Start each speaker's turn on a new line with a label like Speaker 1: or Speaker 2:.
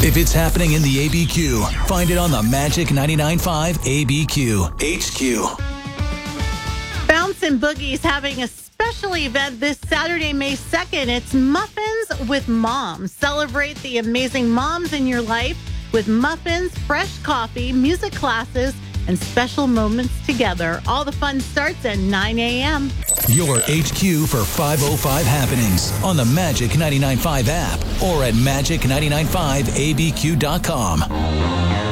Speaker 1: If it's happening in the ABQ, find it on the Magic 99.5 ABQ HQ.
Speaker 2: Bounce and Boogie's having a special event this Saturday, May 2nd. It's Muffins with Moms. Celebrate the amazing moms in your life with muffins, fresh coffee, music classes, and special moments together. All the fun starts at 9 a.m.
Speaker 1: Your HQ for 505 happenings on the Magic 99.5 app or at magic995abq.com.